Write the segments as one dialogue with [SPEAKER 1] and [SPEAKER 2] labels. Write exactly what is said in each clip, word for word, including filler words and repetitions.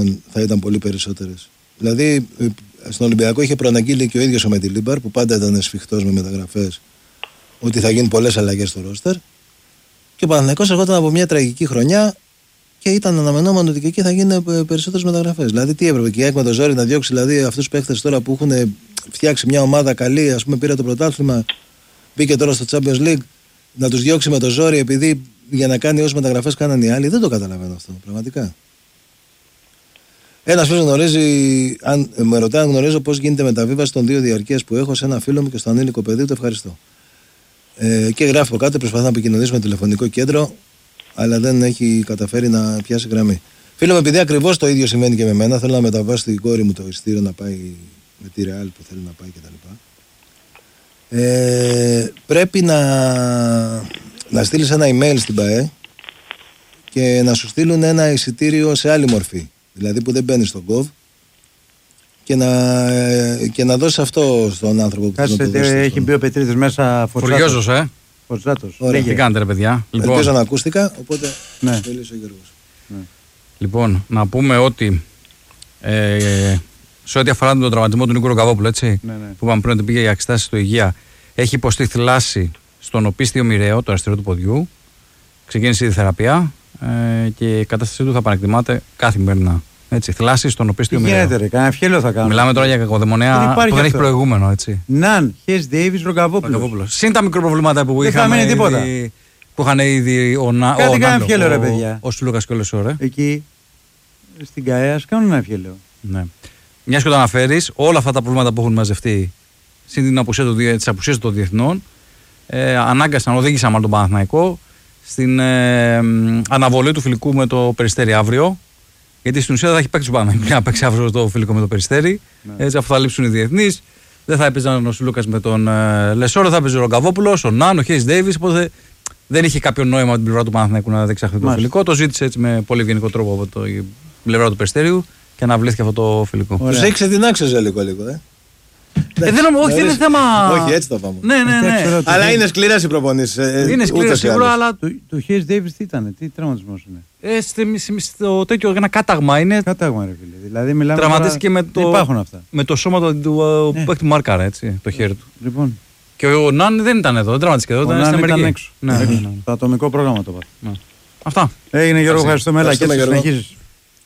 [SPEAKER 1] παιχτών θα ήταν πολύ περισσότερες. Δηλαδή, στον Ολυμπιακό είχε προαναγγείλει και ο ίδιος ο Μεντιλίμπαρ, που πάντα ήταν σφιχτός με μεταγραφές, ότι θα γίνουν πολλές αλλαγές στο ρόστερ. Και ο Παναθηναϊκός ερχόταν από μια τραγική χρονιά και ήταν αναμενόμενο ότι και εκεί θα γίνουν περισσότερες μεταγραφές. Δηλαδή, τι έπρεπε και η ΑΕΚ με το ζόρι να διώξει δηλαδή, αυτούς τους παίχτες τώρα που έχουν φτιάξει μια ομάδα καλή, ας πούμε, πήρε το πρωτάθλημα, μπήκε τώρα στο Champions League, να τους διώξει με το ζόρι επειδή για να κάνει όσες μεταγραφές κάνανε οι άλλοι. Δεν το καταλαβαίνω αυτό, πραγματικά. Ένας φίλος γνωρίζει, αν με ρωτάει αν γνωρίζω πώς γίνεται μεταβίβαση των δύο διαρκείας που έχω σε ένα φίλο μου και στο ανήλικο παιδί, το ευχαριστώ. Ε, και γράφει από κάτω, προσπαθεί να επικοινωνήσει με τηλεφωνικό κέντρο, αλλά δεν έχει καταφέρει να πιάσει γραμμή. Φίλο μου, επειδή ακριβώς το ίδιο συμβαίνει και με μένα, θέλω να μεταβάσει την κόρη μου το ειστήριο να πάει με τη Real που θέλει να πάει κτλ. Ε, πρέπει να, να στείλεις ένα email στην ΠΑΕ και να σου στείλουν ένα εισιτήριο σε άλλη μορφή. Δηλαδή που δεν μπαίνει στον κοβ και να, και να δώσει αυτό στον άνθρωπο που
[SPEAKER 2] Κάτσε,
[SPEAKER 1] θέλει να το δώσει.
[SPEAKER 2] έχει μπει ο Πετρίδης μέσα
[SPEAKER 3] Φοριόζος, ε.
[SPEAKER 2] Φορτζάτος.
[SPEAKER 3] Τι κάνετε, ρε παιδιά.
[SPEAKER 1] Λοιπόν. Ελπίζω να ακούστηκα, οπότε
[SPEAKER 2] ναι.
[SPEAKER 1] Τελείωσε ο Γιώργος.
[SPEAKER 2] Ναι.
[SPEAKER 3] Λοιπόν, να πούμε ότι ε, σε ό,τι αφορά τον τραυματισμό του Νίκου Ρογκαβόπουλου, έτσι,
[SPEAKER 2] ναι, ναι.
[SPEAKER 3] που είπαμε πριν ότι πήγε για εξετάσεις στο Υγεία, έχει υποστεί θλάση στον οπίστιο μοιραίο, το αριστερό του ποδιού. Ξεκίνησε η θεραπεία ε, και η κατάστασή του θα επανεκτιμάται καθημερινά. Έτσι, θλάση στον οπίστιο μοιραίο.
[SPEAKER 2] Τι γίνεται, ρε, κανένα φιέλο θα κάνουμε.
[SPEAKER 3] Μιλάμε τώρα για κακοδαιμονία που δεν έχει προηγούμενο, έτσι.
[SPEAKER 2] Ναν, Χες Ντέιβις, Ρογκαβόπουλο.
[SPEAKER 3] Συν τα μικροπροβλήματα που είχαμε.
[SPEAKER 2] Δεν θα μείνει
[SPEAKER 3] ήδη, που είχαν ήδη ο Ναν.
[SPEAKER 2] Κάτι κανένα φιέλο, ρε παιδιά.
[SPEAKER 3] Ο Σουλούκας και ο Λεσόρε.
[SPEAKER 2] Εκεί στην ΚΑΕΑ κάνουν ένα φιέλο.
[SPEAKER 3] Ναι. Μια και το αναφέρεις, όλα αυτά τα προβλήματα που έχουν μαζευτεί συν την απουσία της των διεθνών ε, ανάγκασαν, οδήγησαν μάλλον τον Παναθηναϊκό στην ε, αναβολή του φιλικού με το Περιστέρι αύριο. Γιατί στην ουσία δεν θα έχει παίξει ο Παναθηναϊκός να παίξει αύριο το φιλικό με το Περιστέρι. Ναι. Έτσι, αφού θα λείψουν οι διεθνείς, δεν θα έπαιζαν ο Σουλούκας με τον ε, Λεσόρο, θα έπαιζε ο Ρογκαβόπουλος, ο Νάν, ο Χέις Ντέιβις. Οπότε δεν είχε κάποιο νόημα από την πλευρά του Παναθηναϊκού να διεξαχθεί το φιλικό. Το ζήτησε έτσι με πολύ ευγενικό τρόπο από το, την πλευρά του Περιστέριου και αναβλήθηκε αυτό το φιλικό.
[SPEAKER 1] Τους έχει ξετινάξει λίγο λίγο, ε.
[SPEAKER 3] Ε, δεν, όχι, δεν είναι θέμα.
[SPEAKER 1] Όχι, έτσι το πάμε.
[SPEAKER 3] Ναι, ναι, ναι.
[SPEAKER 1] Αλλά είναι σκληρές οι προπονήσεις. Ε,
[SPEAKER 3] είναι σκληρές σίγουρα, αλλά.
[SPEAKER 2] Το Χέις Ντέιβις τι ήταν, τι τραυματισμός είναι.
[SPEAKER 3] Ε, στη, στο τέτοιο ένα κάταγμα είναι.
[SPEAKER 2] Κάταγμα, ρε φίλε. Δηλαδή μιλάμε.
[SPEAKER 3] Τραυματίστηκε με το.
[SPEAKER 2] Υπάρχουν αυτά.
[SPEAKER 3] Με το σώμα του, του ναι. που έχει του Μάρκαρα, έτσι, το χέρι του.
[SPEAKER 2] Λοιπόν.
[SPEAKER 3] Και ο Ναν δεν ήταν εδώ, δεν τραυματίστηκε εδώ, ήταν στην Αμερική.
[SPEAKER 2] Έξω. Ναι, ναι, ναι. Το ατομικό πρόγραμμα το πάρει.
[SPEAKER 3] Αυτά.
[SPEAKER 2] Έγινε Γιώργο, ευχαριστώ με και συνεχίζεις.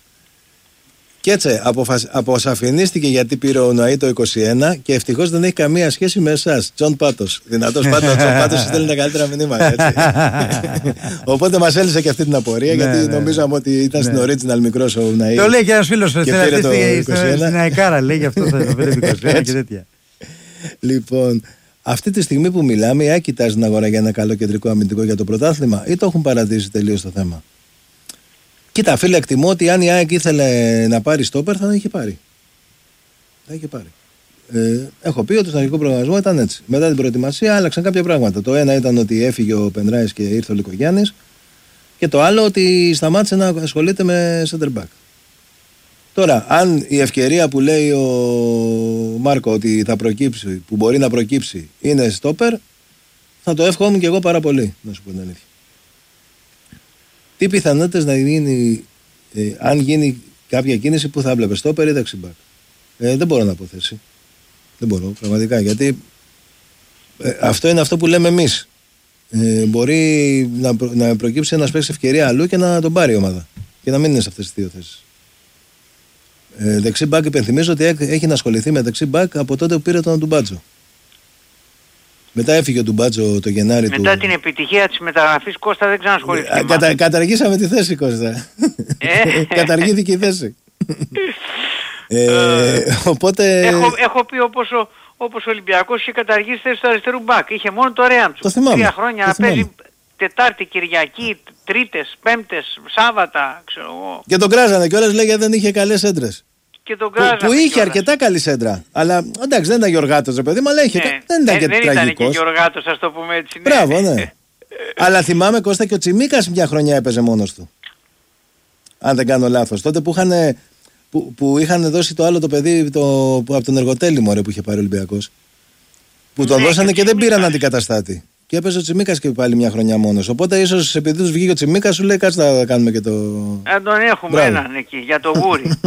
[SPEAKER 1] Και έτσι αποφασ... αποσαφηνίστηκε γιατί πήρε ο Νοαή το είκοσι ένα και ευτυχώς δεν έχει καμία σχέση με εσάς. Τζον Πάτος. Δυνατός πάντα ο Τζον Πάτος στέλνει τα καλύτερα μηνύματα. Έτσι. Οπότε μας έλυσε και αυτή την απορία γιατί ναι, ναι, νομίζαμε ότι ήταν ναι. στην original μικρός ο Νοαή.
[SPEAKER 2] Το λέει και ένας φίλος
[SPEAKER 1] και πήρε το είκοσι ένα.
[SPEAKER 2] Στην Αεκάρα λέει γι' αυτό θα το πήρε το είκοσι ένα και τέτοια.
[SPEAKER 1] Λοιπόν, αυτή τη στιγμή που μιλάμε, η ΑΕΚ κοιτάζει την αγορά για ένα καλό κεντρικό αμυντικό για το πρωτάθλημα ή το έχουν παρατήσει τελείως το θέμα. Κοίτα, φίλε, εκτιμώ ότι αν η ΑΕΚ ήθελε να πάρει στόπερ, θα είχε πάρει. Θα είχε πάρει. Ε, έχω πει ότι στον αρχικό προγραμματισμό ήταν έτσι. Μετά την προετοιμασία άλλαξαν κάποια πράγματα. Το ένα ήταν ότι έφυγε ο Πενράης και ήρθε ο Λικογιάννης. Και το άλλο ότι σταμάτησε να ασχολείται με center back. Τώρα, αν η ευκαιρία που λέει ο Μάρκο ότι θα προκύψει, που μπορεί να προκύψει, είναι στόπερ, θα το εύχομαι και εγώ πάρα πολύ, να σου πω την αλήθεια. Τι πιθανότητες να γίνει, ε, αν γίνει κάποια κίνηση που θα έβλεπε στόπερ ή δεξιμπάκ. Ε, δεν μπορώ να πω θέση. Δεν μπορώ, πραγματικά, γιατί ε, αυτό είναι αυτό που λέμε εμείς. Ε, μπορεί να, προ, να προκύψει ένας παίκτης ευκαιρία αλλού και να τον πάρει η ομάδα. Και να μην είναι σε αυτές τις δύο θέσεις. Ε, δεξιμπάκ, υπενθυμίζω ότι έχει να ασχοληθεί με δεξιμπάκ από τότε που πήρε τον Ντουμπάτζο. Μετά έφυγε ο Ντουμπάτζο το Γενάρη
[SPEAKER 4] Μετά
[SPEAKER 1] του.
[SPEAKER 4] Μετά την επιτυχία της μεταγραφής, Κώστα, δεν ξανασχολήθηκε.
[SPEAKER 1] Κατα, καταργήσαμε τη θέση, Κώστα.
[SPEAKER 4] Ε?
[SPEAKER 1] Καταργήθηκε η θέση. ε, οπότε...
[SPEAKER 4] έχω, έχω πει όπως ο, όπως ο Ολυμπιακός είχε καταργήσει θέση του αριστερού μπακ. Είχε μόνο το Ρέαντσο.
[SPEAKER 1] Το θυμάμαι.
[SPEAKER 4] Τρία χρόνια
[SPEAKER 1] το
[SPEAKER 4] να
[SPEAKER 1] θυμάμαι.
[SPEAKER 4] παίζει Τετάρτη, Κυριακή, Τρίτες, Πέμπτες, Σάββατα, ξέρω εγώ.
[SPEAKER 1] Και τον κράζανε κιόλας, λέγε δεν είχε καλές έντρες.
[SPEAKER 4] Και τον κράζανε
[SPEAKER 1] που, που είχε
[SPEAKER 4] κιόλας.
[SPEAKER 1] Αρκετά καλή σέντρα. Αλλά εντάξει, δεν ήταν Γιωργάτος, ρε παιδί, αλλά είχε,
[SPEAKER 4] ναι.
[SPEAKER 1] δεν ήταν
[SPEAKER 4] ε,
[SPEAKER 1] και
[SPEAKER 4] δεν
[SPEAKER 1] τραγικός.
[SPEAKER 4] Δεν ήταν και Γιωργάτος, ας το πούμε έτσι. Ναι.
[SPEAKER 1] Μπράβο, ναι. Αλλά θυμάμαι, Κώστα, και ο Τσιμίκας μια χρονιά έπαιζε μόνος του. Αν δεν κάνω λάθος. Τότε που είχαν, που, που είχαν δώσει το άλλο το παιδί το, που, από τον Εργοτέλη, μωρέ, που είχε πάρει ο Ολυμπιακός. Που τον
[SPEAKER 4] ναι,
[SPEAKER 1] δώσανε και, και δεν πήραν
[SPEAKER 4] Τσιμίκας.
[SPEAKER 1] αντικαταστάτη. Και έπαιζε ο Τσιμίκας και πάλι μια χρονιά μόνος. Οπότε ίσως επειδή τους βγήκε ο Τσιμίκας, σου λέει κάτσε να κάνουμε και το.
[SPEAKER 4] Αν τον έχουμε
[SPEAKER 1] Μπράβο.
[SPEAKER 4] έναν εκεί για το γούρι.